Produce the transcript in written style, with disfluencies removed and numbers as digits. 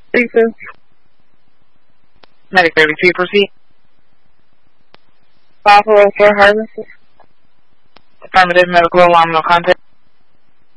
Thesis. Medic 32, proceed. 504 Harvest. Affirmative, medical alarm, no contact.